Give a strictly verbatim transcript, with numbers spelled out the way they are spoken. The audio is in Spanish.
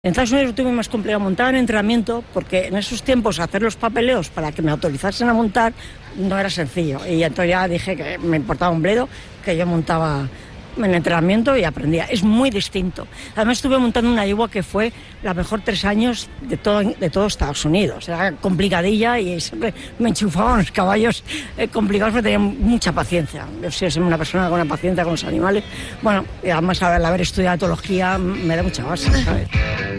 En Estados Unidos tuve más complicado montar en entrenamiento porque en esos tiempos hacer los papeleos para que me autorizasen a montar no era sencillo. Y entonces ya dije que me importaba un bledo, que yo montaba en entrenamiento y aprendía. Es muy distinto. Además estuve montando una yegua que fue la mejor tres años de todo, de todo Estados Unidos. Era complicadilla y siempre me enchufaban los caballos eh, complicados porque tenía mucha paciencia. Yo soy una persona con una paciencia con los animales. Bueno, y además al haber estudiado etología me da mucha base, ¿sabes?